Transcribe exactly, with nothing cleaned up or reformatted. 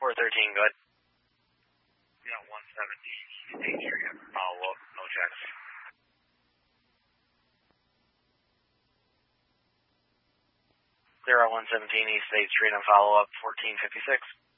four thirteen, go ahead. Yeah, one seventeen East State Street. Follow up, no checks. Clear on one seventeen East State Street on follow up, fourteen fifty-six.